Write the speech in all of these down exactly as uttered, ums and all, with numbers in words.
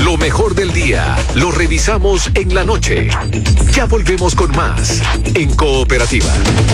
Lo mejor del día lo revisamos en la noche. Ya volvemos con más en Cooperativa.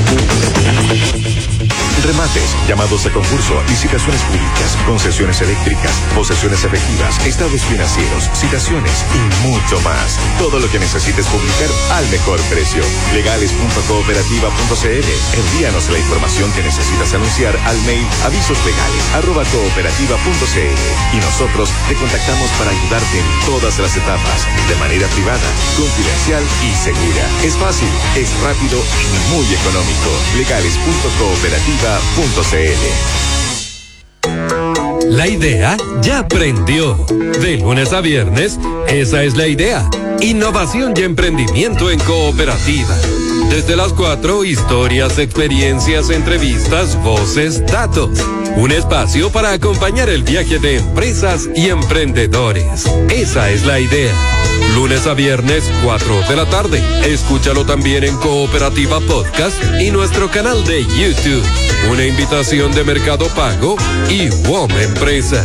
Remates, llamados a concurso, licitaciones públicas, concesiones eléctricas, posesiones efectivas, estados financieros, citaciones y mucho más. Todo lo que necesites publicar al mejor precio. legales punto cooperativa punto c l. Envíanos la información que necesitas anunciar al mail avisoslegales arroba cooperativa punto c l y nosotros te contactamos para ayudarte en todas las etapas, de manera privada, confidencial y segura. Es fácil, es rápido y muy económico. legales punto cooperativa punto c l. La idea ya prendió. De lunes a viernes, esa es la idea. Innovación y emprendimiento en Cooperativa. Desde las cuatro, historias, experiencias, entrevistas, voces, datos. Un espacio para acompañar el viaje de empresas y emprendedores. Esa es la idea. Lunes a viernes, cuatro de la tarde. Escúchalo también en Cooperativa Podcast y nuestro canal de YouTube. Una invitación de Mercado Pago y W O M Empresas.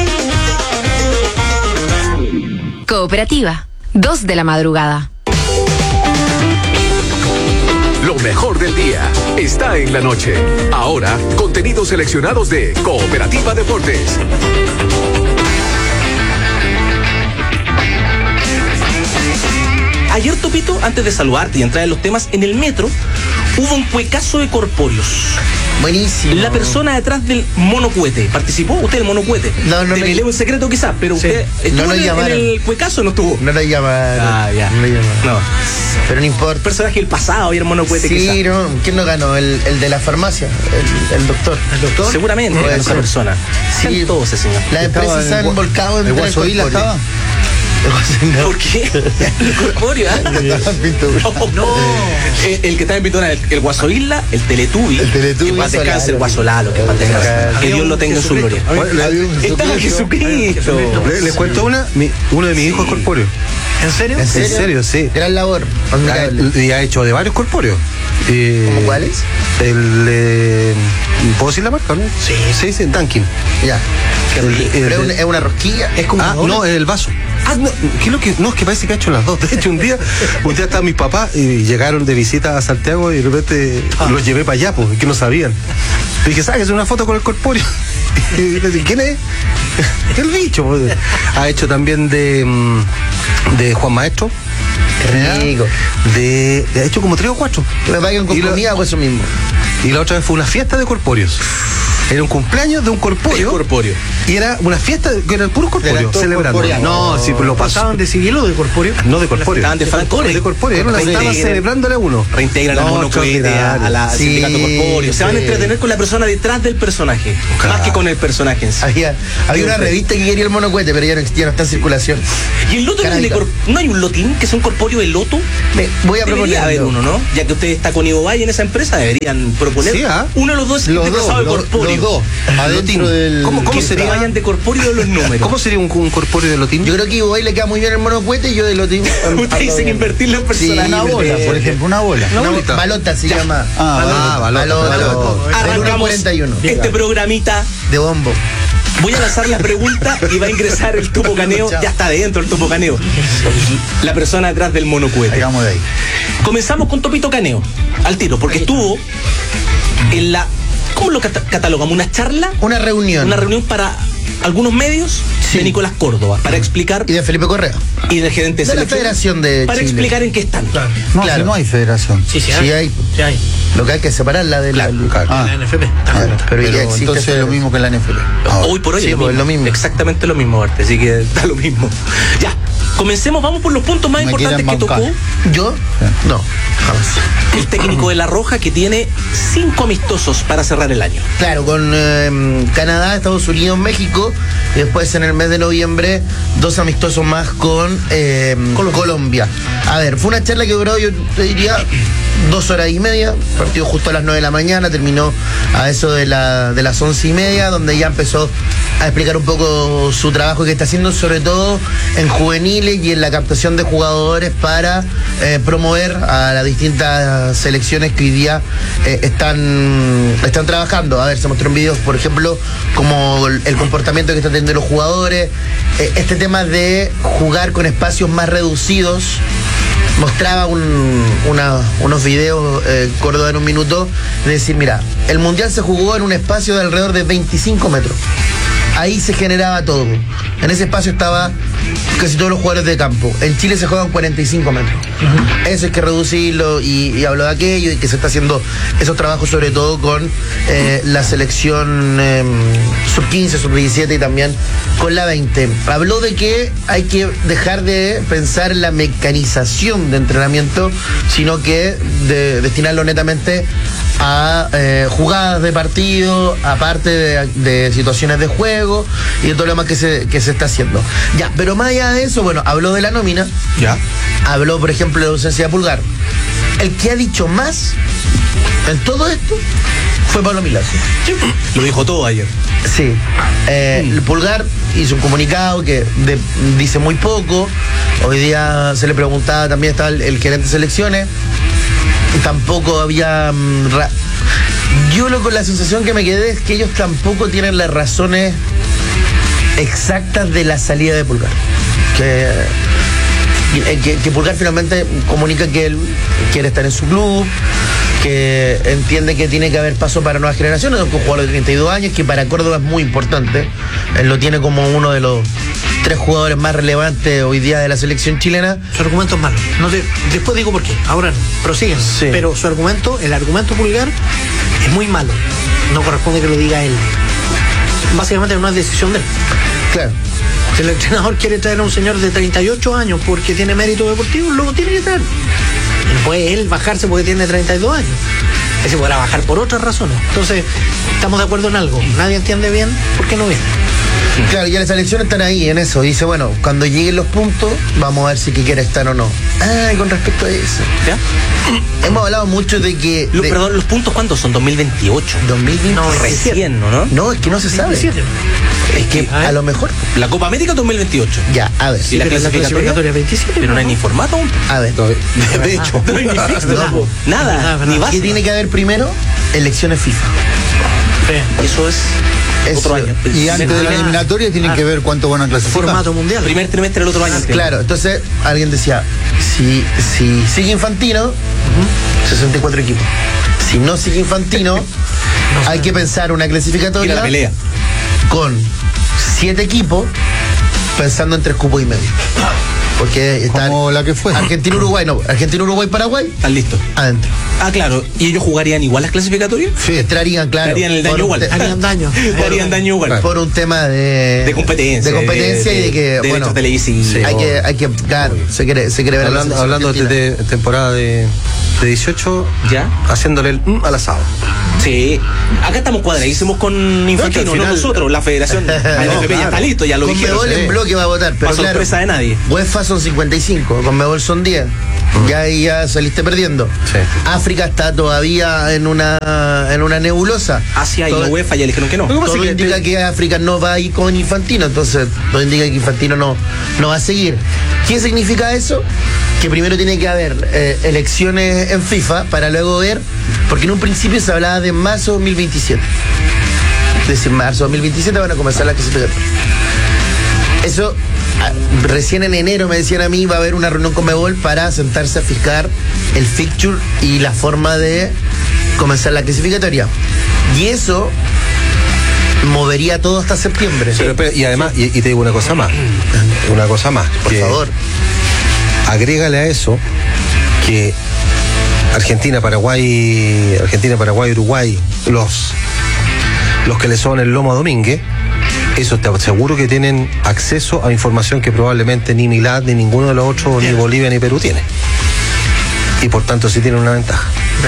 Cooperativa, dos de la madrugada. Lo mejor del día está en la noche. Ahora, contenidos seleccionados de Cooperativa Deportes. Ayer, Topito, antes de saludarte y entrar en los temas, en el metro hubo un cuecazo de corpóreos. Buenísimo. La persona detrás del monocuete. ¿Participó usted del monocuete? No, no. Te revelé un secreto quizás, pero sí. usted estuvo no en, en el cuecazo o no estuvo. No lo llamaron. Ah, ya. No lo llamaron. No. Pero no importa. Personaje del pasado y el monocuete sí, quizás. Sí, no. ¿Quién no ganó? El, el de la farmacia. El, el doctor. ¿El doctor? Seguramente ganó esa persona. Sí, todo ese señor. Las empresas se han volcado en el Guasoila estaba. No. ¿Por qué? El corpóreo, ¿eh? No, no. El, el que está en Pitona, el, el Guaso Isla, el Teletubi. El Teletubi. Que paz descanse, el Guaso Lalo, que paz descanse. Que Dios lo tenga en su gloria. Estaba Jesucristo. Les, les cuento una, mi, uno de mis hijos es corpóreo. ¿En serio? ¿En serio? En serio, sí. Gran labor. Ha, y ha hecho de varios corpóreos. Eh, ¿Cómo cuáles? El eh, ¿puedo decir la marca, no? Sí. Se dice Dunkin. Ya. El, el, el, ¿Pero es una rosquilla? Es como ah, no, es el vaso. Ah, no, ¿qué es lo que? No, es que parece que ha hecho las dos. De hecho, un día, un día estaban mis papás y llegaron de visita a Santiago y de repente ah. los llevé para allá, pues, que no sabían. Le dije, ¿sabes? Una foto con el corpóreo. Y dije, ¿quién es? El bicho. Pues. Ha hecho también de, de Juan Maestro. Qué rico. De, de, ha hecho como tres o cuatro. Me paguen con comida o eso mismo. Y la otra vez fue una fiesta de corpóreos. Era un cumpleaños de un corpóreo. corpóreo. Y era una fiesta que era el puro corpóreo. Celebrando. No, no, sí, pues lo pasaban de civil o de corpóreo. No, de corpóreo. Estaban de Francones. De corpóreo. Era una estaban celebrándole a uno. Reintegran no, al monocuete, a la sí, sindicato corpóreo. Se van a entretener con la persona detrás del personaje. Claro. Más que con el personaje en sí. Había, había una revista que quería el monocuete, pero ya no, ya no está en circulación. ¿Y el loto tiene cor... no hay un lotín que es un corpóreo de loto? Me, voy a proponer. Debería haber uno, ¿no? Ya que usted está con Ivo Valle en esa empresa, deberían proponer sí, ¿ah? uno de los dos los dos, de los, corpóreo. Los dos. Adentro del... ¿Cómo, cómo sería? Vayan de corpóreo de los números. ¿Cómo sería un, un corpóreo de lotín? Yo creo que Ivo Valle le queda muy bien el monocuete y yo de lotín. Usted dice que invertirle en personajes. Sí, una bola, por ejemplo, una bola. Una bolita. Balota se ya. llama. Ah, balota. balota. balota. Arrancamos cuarenta y uno. Este programita de bombo. Voy a lanzar la pregunta y va a ingresar el tupo caneo. Ya está dentro el tupo caneo. La persona detrás del monocuete. Ahí vamos de ahí. Comenzamos con Topito Caneo. Al tiro, porque estuvo en la... ¿Cómo lo cat- catalogamos? ¿Una charla? Una reunión. Una reunión para algunos medios sí. de Nicolás Córdoba, para explicar... Y de Felipe Correa. Y del gerente de, de la Federación de Para Chile. explicar en qué están. Claro. No, claro. Si no hay federación. Sí, sí hay. Sí hay. Sí hay. Lo que hay que separarla de claro, la, claro. Ah. la N F P. Ah, pero, pero ya existe. Entonces es lo mismo que la N F P. Ahora. Hoy por hoy sí, es lo, pues mismo. lo mismo. Exactamente lo mismo, Arte. Así que da lo mismo. Ya. Comencemos, vamos por los puntos más Me importantes que tocó. ¿Yo? Sí. No, jamás. El técnico de La Roja, que tiene cinco amistosos para cerrar el año. Claro, con eh, Canadá, Estados Unidos, México, y después en el mes de noviembre dos amistosos más con eh, Colombia. Colombia. A ver, fue una charla que duró, yo te diría, dos horas y media, partió justo a las nueve de la mañana, terminó a eso de, la, de las once y media, donde ya empezó a explicar un poco su trabajo que está haciendo, sobre todo en juveniles Chile y en la captación de jugadores para eh, promover a las distintas selecciones que hoy día eh, están, están trabajando. A ver, se mostró en videos, por ejemplo, como el, el comportamiento que están teniendo los jugadores, eh, este tema de jugar con espacios más reducidos. Mostraba un, una, unos videos, eh, Córdoba en un minuto, de decir, mira, el Mundial se jugó en un espacio de alrededor de veinticinco metros. Ahí se generaba todo. En ese espacio estaba casi todos los jugadores de campo. En Chile se juegan cuarenta y cinco metros. Uh-huh. Eso hay que reducirlo y, y habló de aquello y que se está haciendo esos trabajos sobre todo con eh, la selección eh, sub quince, sub diecisiete y también con la veinte. Habló de que hay que dejar de pensar en la mecanización de entrenamiento, sino que de, destinarlo netamente a eh, jugadas de partido, aparte de, de situaciones de juego y de todo lo demás que se, que se está haciendo. Ya, pero más allá de eso, bueno, habló de la nómina. Ya. Habló, por ejemplo, de la ausencia de Pulgar. El que ha dicho más en todo esto fue Pablo Milazzo. Sí. Lo dijo todo ayer. Sí. Eh, mm. Pulgar hizo un comunicado que de, dice muy poco. Hoy día se le preguntaba, también estaba el, el gerente de selecciones. Tampoco había... Um, ra- Yo lo con la sensación que me quedé es que ellos tampoco tienen las razones exactas de la salida de Pulgar. Que, que, que Pulgar finalmente comunica que él quiere estar en su club, que entiende que tiene que haber paso para nuevas generaciones, un jugador de treinta y dos años, que para Córdoba es muy importante. Él lo tiene como uno de los tres jugadores más relevantes hoy día de la selección chilena. Su argumento es malo. No te, después digo por qué. Ahora no. Prosiguen. Sí. Pero su argumento, el argumento Pulgar, es muy malo. No corresponde que lo diga él. Básicamente no es decisión de él. Claro. Si el entrenador quiere traer a un señor de treinta y ocho años porque tiene mérito deportivo, luego tiene que traer. No puede él bajarse porque tiene treinta y dos años. Él se podrá bajar por otras razones. Entonces, estamos de acuerdo en algo. Nadie entiende bien por qué no viene. Claro, ya las elecciones están ahí en eso. Dice, bueno, cuando lleguen los puntos, vamos a ver si que quiere estar o no. Ah, y con respecto a eso. ¿Ya? Hemos hablado mucho de que... Lo, de, perdón, ¿los puntos cuántos son? dos mil veintiocho. dos mil veinte. No, recién, ¿no? No, es que no se sabe. veintisiete. Es que a, a lo mejor... La Copa América dos mil veintiocho. Ya, a ver. ¿Y la clasificatoria? veintisiete. Pero no hay ni formato aún. A ver. No, de hecho. No hay ni fixture. No, nada, nada, ni base. ¿Qué tiene que haber primero? Elecciones FIFA. Sí. Eso es... Eso. Otro año. Y antes de la eliminatoria tienen que ver cuánto van a clasificar. Formato mundial. Primer trimestre del otro año. Claro, entonces alguien decía, si, si sigue Infantino, uh-huh. sesenta y cuatro equipos. Si no sigue Infantino, no, hay que pensar una clasificatoria la pelea. con siete equipos, pensando en tres cupos y medio. Porque está como la que fue. Argentina, Uruguay, no. Argentina, Uruguay, Paraguay. Están listos. Adentro. Ah, claro. ¿Y ellos jugarían igual las clasificatorias? Sí. Entrarían, claro. Harían el daño igual. Te- Harían daño. Harían daño igual. Por un tema de... De competencia. De competencia de, y de que, de bueno... televisivos. Sí, hay que, hay que, claro, se quiere, se quiere ver Hablando, la hablando de, de temporada de, de dieciocho, ¿ya? Haciéndole el mm al asado. Sí. Acá estamos cuadradísimos con Infantino, no, final... nosotros, la federación. La N F P claro. ya está listo, ya lo Con dijeron. Conmebol Sí. en bloque va a votar, pero Para claro, sorpresa de nadie. UEFA son cincuenta y cinco, Conmebol son diez. Mm. Ya ahí ya saliste perdiendo. Sí. África está todavía en una en una nebulosa. Asia y Todo- la UEFA ya le dijeron que no. Todo indica que África no va a ir con Infantino, entonces todo indica que Infantino no, no va a seguir. ¿Qué significa eso? Que primero tiene que haber eh, elecciones en FIFA para luego ver, porque en un principio se hablaba de marzo dos mil veintisiete. Es decir, marzo dos mil veintisiete van a comenzar las clasificatorias. Eso, ah, recién en enero me decían a mí, va a haber una reunión con Conmebol para sentarse a fijar el fixture y la forma de comenzar la clasificatoria. Y eso movería todo hasta septiembre. Pero, pero, y además, y, y te digo una cosa más. Una cosa más. Por que favor. Agrégale a eso que Argentina, Paraguay, Argentina, Paraguay, Uruguay, los, los que le son el lomo a Domínguez, eso te aseguro que tienen acceso a información que probablemente ni Milad, ni ninguno de los otros, ni Bolivia, ni Perú tiene. Y por tanto sí tienen una ventaja.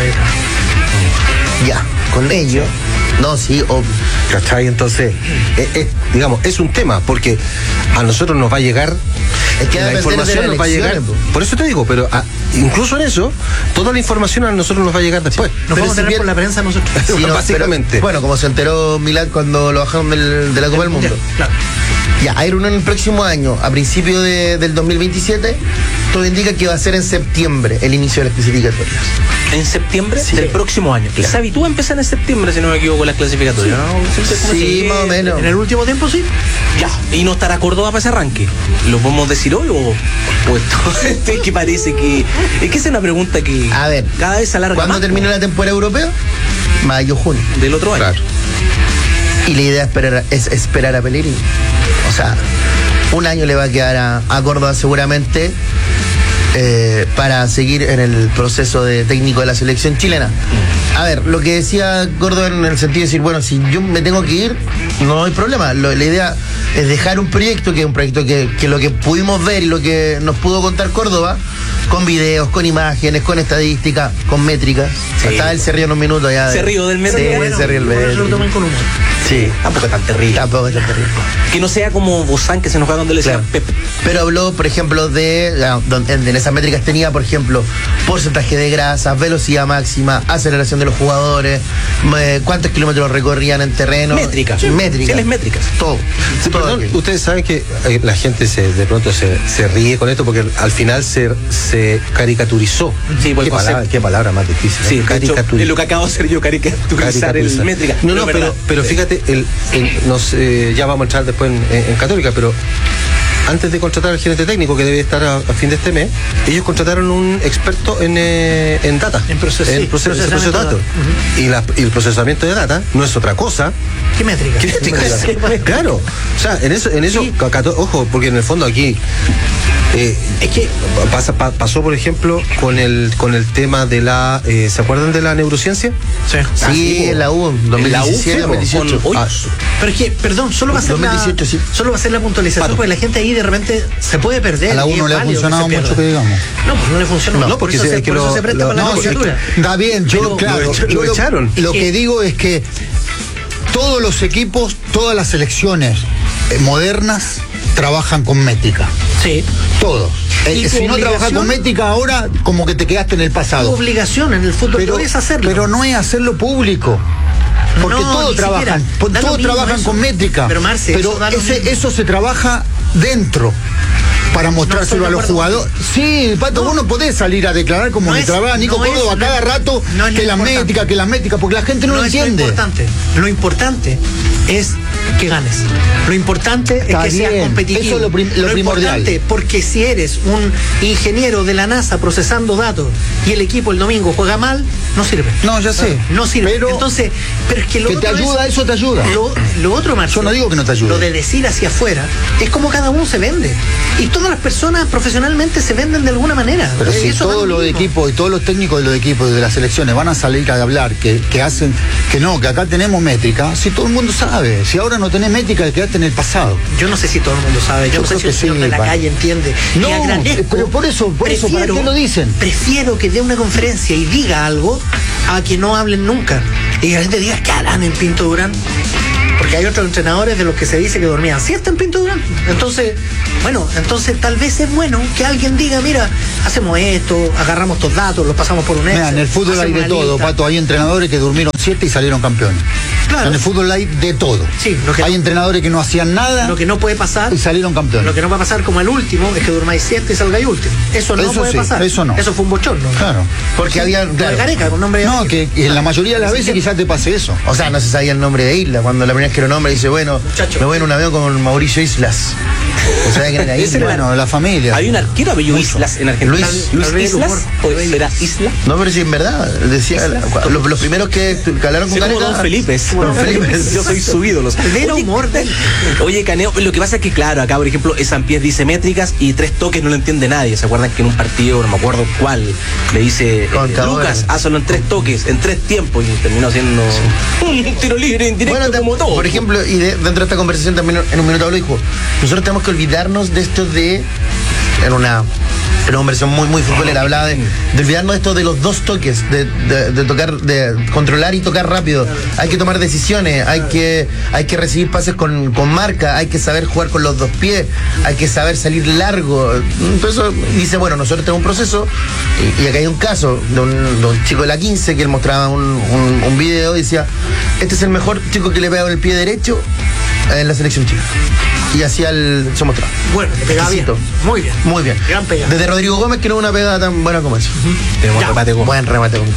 Ya, con ello. No, sí, obvio. ¿Cachai? Entonces, es, es, digamos, es un tema, porque a nosotros nos va a llegar Es que la información nos va a llegar. Por eso te digo, pero a, incluso en eso, toda la información a nosotros nos va a llegar después. Nos vamos a tener por la prensa nosotros. Sí, no, básicamente. Pero, bueno, como se enteró Milán cuando lo bajaron del, de la Copa del Mundo. Claro. Ya, hay uno en el próximo año, a principios de, del dos mil veintisiete, todo indica que va a ser en septiembre el inicio de las clasificatorias. ¿En septiembre? Sí. Del próximo año. Claro. Se habitúa a empezar en septiembre, si no me equivoco, las clasificatorias, ¿no? Sí, más o menos. En el último tiempo sí. Ya. ¿Y no estará Córdoba para ese arranque? ¿Lo podemos decir hoy o pues es que parece que es que es una pregunta que a ver, cada vez se alarga ¿cuándo más, termina la temporada europea? Mayo, junio. Del otro año. Claro. Y la idea esperar, es esperar a Pellegrini. O sea, un año le va a quedar a, a Córdoba seguramente eh, para seguir en el proceso de técnico de la selección chilena. A ver, lo que decía Córdoba en el sentido de decir, bueno, si yo me tengo que ir, no hay problema. Lo, la idea es dejar un proyecto, que es un proyecto que, que lo que pudimos ver y lo que nos pudo contar Córdoba, con videos, con imágenes, con estadísticas, con métricas. Sí. Hasta él se ríe en un minuto ya. Se río del métrica. Sí, Bueno, se ríe el Por eso lo métrica. tomen con humor. Sí. Tampoco es tan terrible. Tampoco es tan terrible. Que no sea como Bozán, que se enojaba cuando le decía Claro. Pepe. Pero habló, por ejemplo, de, ya, donde- en esas métricas tenía, por ejemplo, porcentaje de grasa, velocidad máxima, aceleración de los jugadores, eh, cuántos kilómetros recorrían en terreno. Métricas. Métricas. Sí, las métricas. Todo. Sí, Todo perdón, aquello. ustedes saben que eh, la gente se, de pronto se, se ríe con esto porque al final se, se caricaturizó. Sí, por el qué, palabra, concepto. qué palabra más difícil. Sí, ¿eh? de hecho, Caricaturizó. es lo que acabo de hacer yo, caricaturizar el Caricaturizar. métrica. No, no, es pero, verdad. pero fíjate, el, el- nos, eh, ya vamos a entrar después en, en- en Católica, pero antes de contratar al gerente técnico, que debe estar a, a fin de este mes, ellos contrataron un experto en, eh, en data. En proceso- en sí, proceso, procesamiento proceso de de datos. datos. y, la- y el procesamiento de data no es otra cosa. ¿Qué métrica? ¿Qué métricas? Claro. O sea, en eso, en eso Sí. Cato- ojo, porque en el fondo aquí eh, Es que pasa, pa- pasó, por ejemplo, con el con el tema de la, eh, ¿se acuerdan de la neurociencia? sí. Sí, en la U, dos mil La U, diecisiete, sí, dos mil dieciocho. con- Ah, Pero es que, perdón, solo va a ser dos mil dieciocho, la, sí. solo va a ser la puntualización, Pato. porque la gente ahí de repente se puede perder. A la y U no es le ha válido funcionado se mucho pierda. que digamos. No, pues no le funcionó. No, por porque eso, sí, se, es que por eso lo- se presta lo- para la No, legislatura. está bien, yo, Pero- claro. Lo echa- lo yo lo, echaron. lo Es que que- digo es que todos los equipos, todas las selecciones eh, modernas trabajan con métrica. Sí. Todos. Eh, Y tu si no trabajas obligación- con métrica ahora, como que te quedaste en el Tu pasado. obligación en el fútbol Pero, es hacerlo. pero no es hacerlo público. Porque No, todos ni trabajan, siquiera. po- Da lo todos mismo trabajan eso. con métrica. Pero, Marce, pero eso da lo ese- mismo. eso se trabaja dentro para mostrárselo No a estoy de los acuerdo jugadores. Sí, Pato, No. vos no podés salir a declarar como No es- declaraba Nico no es- Córdoba no cada es- rato no es lo que las importante. métricas, que las métricas, porque la gente no, lo es entiende. lo importante. Lo importante es que ganes. Lo importante Está es que seas bien. competitivo. Eso es lo prim- lo primordial. importante, porque si eres un ingeniero de la NASA procesando datos y el equipo el domingo juega mal, no sirve. No, ya sé. No sirve. Pero Entonces, pero es que lo que te otro ayuda, es- eso te ayuda. Lo, lo otro, Marcio, Yo no digo que no te ayude. Lo de decir hacia afuera es como cada uno se vende. Y todas las personas profesionalmente se venden de alguna manera. Pero Eh, si eso da todos lo los mismo. equipos y todos los técnicos de los equipos y de las selecciones van a salir a hablar que, que hacen, que no, que acá tenemos métrica, si todo el mundo sabe, si ahora no tenés métrica, quedaste en el pasado. Yo no sé si todo el mundo sabe, yo, Yo no sé creo si el que señor sí, de la pa. calle entiende. No, y agradezco. pero por eso, por eso, ¿para qué lo dicen? Prefiero que dé una conferencia y diga algo a que no hablen nunca. Y que la gente diga, ¿qué harán en Pinto Durán? Porque hay otros entrenadores de los que se dice que dormían siesta en Pinto Durán. Entonces, bueno, entonces tal vez es bueno que alguien diga, mira, hacemos esto, agarramos estos datos, los pasamos por un Mira, Excel, en el fútbol hay hacemos de una todo, lista. Pato, hay entrenadores que durmieron siete y salieron campeones. Claro. En el fútbol hay de todo. Sí, lo que hay no- entrenadores que no hacían nada Lo que no puede pasar, y salieron campeones. lo que no va a pasar como el último, es que durmáis siete y salgáis último. Eso no Eso puede sí, pasar. eso no. Eso fue un bochorno. Claro. Porque había. Claro. Claro. Gareca, con nombre de No, que, apellido. que en la mayoría de las veces quizás te pase eso. O sea, no se sabía el nombre de Isla. Cuando la primera vez que lo nombra dice, bueno, Muchacho. me voy en un avión con Mauricio Islas. O sea, que era Ese Isla. era Bueno, la familia. Hay un arquero apellido Islas en Argentina. Luis. Luis Tal vez el Islas. humor. ¿O era Isla? No, pero sí, en verdad. Decía, los, los primeros que, que hablaron con Sí, como Gareca. Don Felipe. Don Felipe. Yo soy su ídolo. Era Oye, humor de él. Oye, Caneo, lo que pasa es que, claro, acá, por ejemplo, Sampiés dice métricas y tres toques no lo entiende nadie. ¿Se acuerdan que en un partido, no me acuerdo cuál, le dice eh, Contador. Lucas, hazlo en tres toques, en tres tiempos, y terminó haciendo un tiro libre en directo Bueno, como todo? por ejemplo, y de- dentro de esta conversación también en un minuto lo dijo, nosotros tenemos que olvidarnos de esto de, en una pero una versión muy, muy futbolera. Hablaba de, de olvidarnos esto de los dos toques, de, de, de tocar, de controlar y tocar rápido. Hay que tomar decisiones, hay que, hay que recibir pases con, con marca, hay que saber jugar con los dos pies, hay que saber salir largo. Entonces dice, bueno, nosotros tenemos un proceso, y, y acá hay un caso de un, de un chico de la quince que él mostraba un, un, un video y decía, este es el mejor chico que le pega con el pie derecho en la selección chica. Y hacía el. Se mostraba. Bueno, le pegaba bien. Muy bien. Muy bien. Gran pegada. Desde Rodrigo Gómez, que no es una pegada tan buena como eso. Uh-huh. Tenemos remate con. Buen remate con.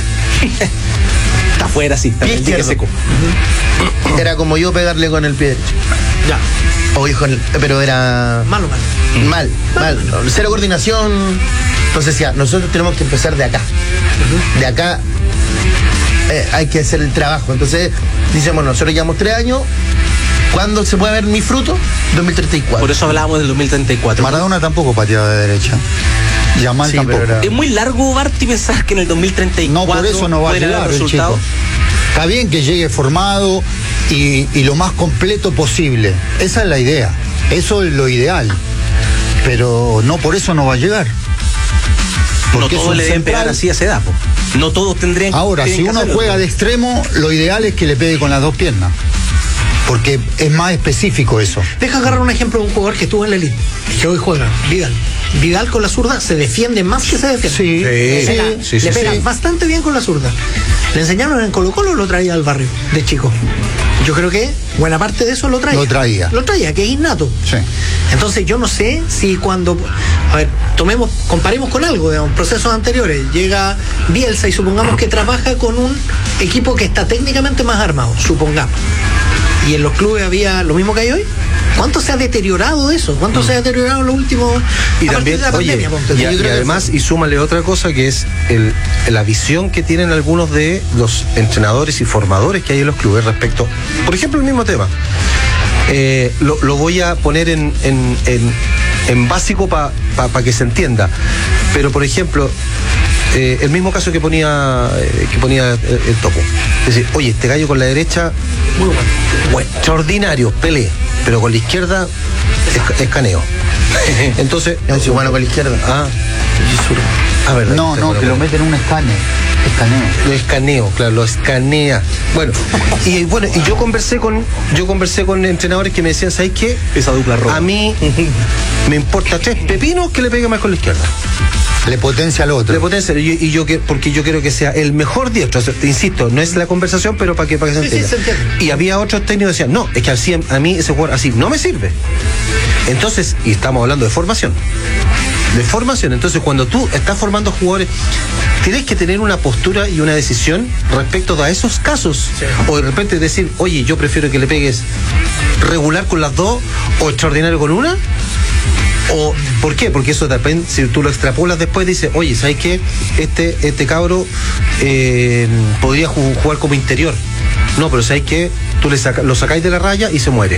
Está afuera, sí. Está pie izquierdo. Seco. Uh-huh. Era como yo pegarle con el pie derecho. Ya. O hijo, pero era. Malo, mal. Mal, mal. mal. Cero coordinación. Entonces, ya, nosotros tenemos que empezar de acá. Uh-huh. De acá. Eh, hay que hacer el trabajo. Entonces, dicen, bueno, nosotros llevamos tres años. ¿Cuándo se puede ver mi fruto? dos mil treinta y cuatro. Por eso hablábamos del dos mil treinta y cuatro. Maradona tampoco pateaba de derecha. Yamal sí, tampoco. Era... Es muy largo, Barty, pensar que en el dos mil treinta y cuatro no, por eso no va a llegar el chico. Está bien que llegue formado y, y lo más completo posible. Esa es la idea. Eso es lo ideal. Pero no por eso no va a llegar. Porque no todos le deben pegar así a esa edad. Po. No todos tendrían. Ahora, si uno juega de extremo, lo ideal es que le pegue con las dos piernas. Porque es más específico eso. Deja agarrar un ejemplo de un jugador que estuvo en la elite y que hoy juega, Vidal. Vidal con la zurda se defiende más que se defiende. Sí, le pega, sí, sí, le sí, pega sí. bastante bien con la zurda. Le enseñaron en Colo Colo, lo traía al barrio de chico. Yo creo que buena parte de eso lo traía. Lo traía. Lo traía, que es innato. Sí. Entonces yo no sé si cuando, a ver, tomemos, comparemos con algo, digamos, procesos anteriores. Llega Bielsa y supongamos que trabaja con un equipo que está técnicamente más armado, supongamos. Y en los clubes había lo mismo que hay hoy. ¿Cuánto se ha deteriorado eso? ¿Cuánto mm. se ha deteriorado en los últimos y también, de la pandemia? Oye, y, y además, y súmale otra cosa que es el, la visión que tienen algunos de los entrenadores y formadores que hay en los clubes respecto, por ejemplo, el mismo tema. Eh, lo, lo voy a poner en, en, en, en básico para pa, pa que se entienda. Pero, por ejemplo, eh, el mismo caso que ponía eh, que ponía el, el Topo. Es decir, oye, este gallo con la derecha, muy bueno, bueno, extraordinario, Pelé, pero con la izquierda es, es caneo. Entonces, es bueno con la izquierda. Ah, a ver, no, no, que lo meten en un escáner. Escaneo. Lo escaneo, claro, lo escanea. Bueno, y bueno, y yo conversé con, yo conversé con entrenadores que me decían, ¿sabes qué? Esa dupla roja. A mí me importa tres pepinos que le pegue más con la izquierda. Le potencia al otro. Le potencia, y, y yo porque yo quiero que sea el mejor diestro. O sea, insisto, no es la conversación, pero para que, para que se entienda. Sí, sí, se entiende. Y había otros técnicos que decían, no, es que así, a mí ese jugador así no me sirve. Entonces, y estamos hablando de formación. De formación. Entonces, cuando tú estás formando jugadores, tienes que tener una postura y una decisión respecto a esos casos. Sí. O de repente decir, oye, yo prefiero que le pegues regular con las dos o extraordinario con una. O, ¿por qué? Porque eso depende, si tú lo extrapolas después, dices, oye, ¿sabes qué? Este, este cabro eh, podría jugar como interior. No, pero ¿sabes qué? Tú le saca, lo sacáis de la raya y se muere.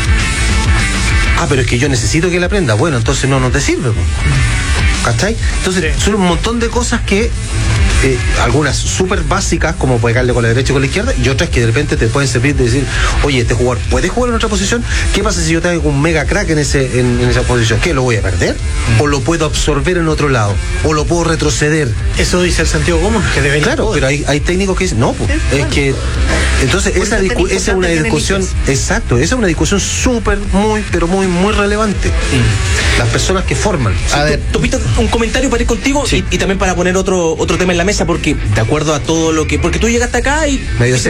Ah, pero es que yo necesito que le aprenda. Bueno, entonces no, no te sirve. ¿Cachai? Entonces, sí. Son un montón de cosas que, eh, algunas súper básicas, como pegarle con la derecha y con la izquierda, y otras que de repente te pueden servir de decir, oye, este jugador puede jugar en otra posición. ¿Qué pasa si yo tengo un mega crack en, ese, en, en esa posición? ¿Qué, lo voy a perder? ¿O lo puedo absorber en otro lado? ¿O lo puedo retroceder? Eso dice el Santiago Gómez, que debe. Claro, poder. Pero hay, hay técnicos que dicen, no, pues, es, es que. Entonces, esa, discu esa es una discusión, exacto, esa es una discusión súper, muy, pero muy, muy relevante. Mm. Las personas que forman. Sí, a ver, Topito, un comentario para ir contigo, sí. y, y también para poner otro, otro tema en la mesa, porque de acuerdo a todo lo que. Porque tú llegaste acá y. Medio